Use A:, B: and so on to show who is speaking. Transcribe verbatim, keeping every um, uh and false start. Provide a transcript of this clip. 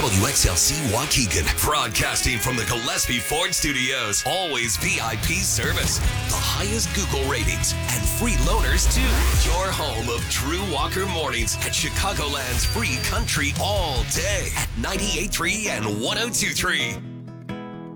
A: W X L C Waukegan, broadcasting from the Gillespie Ford Studios. Always V I P service, the highest Google ratings, and free loaners too. Your home of Drew Walker mornings at Chicagoland's free country all day at ninety-eight point three and one oh two point three.